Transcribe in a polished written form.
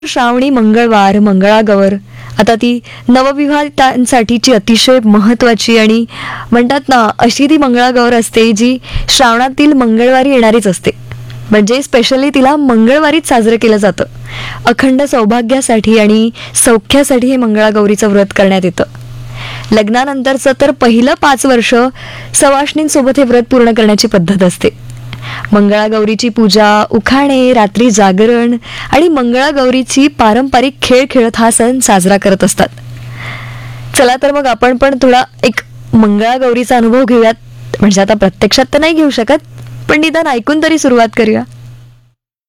श्रावणी मंगळवार मंगळागौर आता ती नवविवाहितांसाठीची अतिशय महत्वाची आणि म्हणतात ना अशी ती मंगळागौर असते जी श्रावणातील मंगळवारी येणारीच असते. म्हणजे स्पेशली तिला मंगळवारीच साजरं केलं जातं. अखंड सौभाग्यासाठी आणि सौख्यासाठी हे मंगळागौरीचं व्रत करण्यात येतं. लग्नानंतरचं तर पहिलं 5 वर्ष सवाष्णींसोबत हे व्रत पूर्ण करण्याची पद्धत असते. मंगळागौरीची पूजा, उखाणे, रात्री जागरण आणि मंगळागौरीची पारंपरिक खेळ खेळत हा सण साजरा करत असतात. चला तर मग आपण पण थोडा एक मंगळागौरीचा अनुभव घेऊयात. म्हणजे आता प्रत्यक्षात तर नाही घेऊ शकत, पण निदान ऐकून तरी सुरुवात करूया.